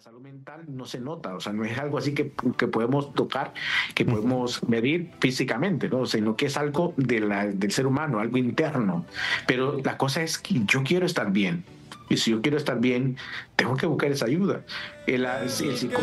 salud mental no se nota, o sea, no es algo así que podemos tocar, que podemos medir físicamente, ¿no? Sino que es algo del ser humano, algo interno. Pero la cosa es que yo quiero estar bien. Y si yo quiero estar bien, tengo que buscar esa ayuda. El psicólogo